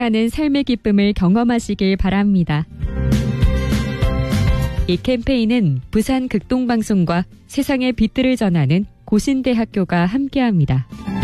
하는 삶의 기쁨을 경험하시길 바랍니다. 이 캠페인은 부산 극동방송과 세상의 빛들을 전하는 고신대학교가 함께합니다.